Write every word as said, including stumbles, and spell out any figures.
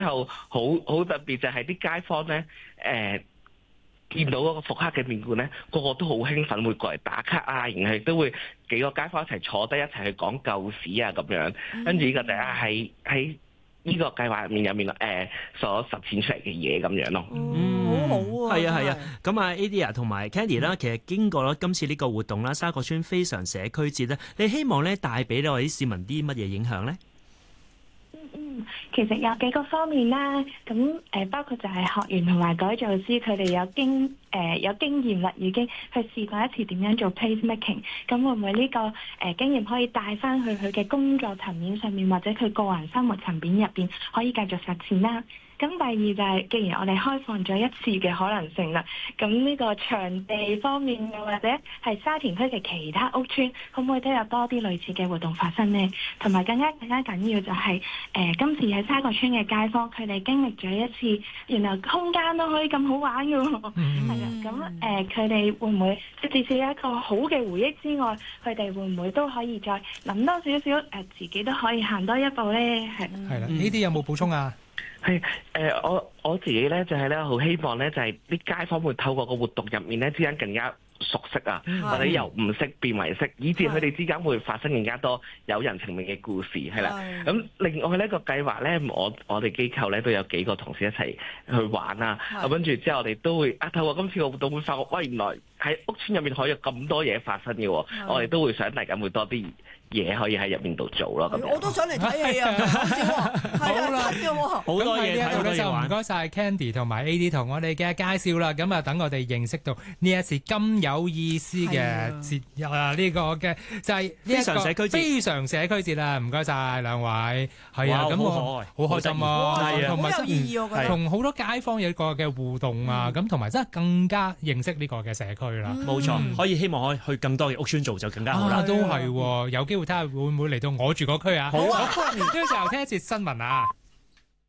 後好好特別就係啲街坊咧，誒、呃。見到嗰個復刻嘅麵館咧，個個都好興奮，會過嚟打卡啊，然後亦都會幾個街坊一齊坐低一齊去講舊史啊咁樣，跟住呢個就係喺喺呢個計劃入面入面誒所實踐出嚟嘅嘢咁樣咯。 嗯，好好啊， 係啊係啊。咁啊 Adia 同埋 Candy 啦，其實經過咗今次呢個活動啦，沙角村非常社區節咧，你希望咧帶俾我哋啲市民啲乜嘢影響咧？ 嗯，其實有幾個方面啦，咁誒、呃、包括就係學員同埋改造師佢哋有經誒、呃、有經驗啦，已經去試過一次點樣做 place making，咁會唔會呢、這個誒、呃、經驗可以帶翻去佢嘅工作層面上面，或者佢個人生活層面入邊可以繼續實踐啦？咁第二就係、是，既然我哋開放咗一次嘅可能性啦，咁呢個場地方面又或者係沙田區嘅其他屋邨，可唔可以都有多啲類似嘅活動發生呢？同埋更加更加緊要就係、是，誒、呃、今次喺沙角村嘅街坊，佢哋經歷咗一次，原來空間都可以咁好玩嘅喎，係啊、嗯，咁誒佢哋會唔會即係至少有一個好嘅回憶之外，佢哋會唔會都可以再諗多少少誒，自己都可以行多一步呢？係係啦，呢啲有冇補充啊？ 係誒、呃，我我自己咧就係咧好希望咧就係、是、啲街坊會透過個活動入面咧之間更加熟悉啊，嗯、或者由唔識變為識，以至佢哋之間會發生更加多有人情味嘅故事，係啦。咁、嗯、另外呢個計劃咧，我我哋機構咧都有幾個同事一齊去玩啊，咁跟住之後我哋都會啊透過今次個活動會發覺，喂，原來喺屋邨入面可以有咁多嘢發生嘅喎，的我哋都會想嚟緊會多啲嘢可以喺入面度做咯。咁我都想嚟睇戲啊！好啦， 好多嘢睇，好多嘢玩。 唔該晒 Candy 同埋 A D 同我哋嘅介紹啦。咁啊，等我哋認識到呢一次咁有意思嘅節日啊！呢個嘅就係呢一個非常社區節啦。唔該晒兩位。係啊，咁我好開心啊，同埋同好多街坊有一個嘅互動啊，咁同埋真係更加認識呢個嘅社區啦。 冇錯，可以希望可以去更多嘅屋邨做就更加好啦。 都係有機會睇下會唔會嚟到我住嗰區啊？好啊！呢個時候聽一節新聞啊！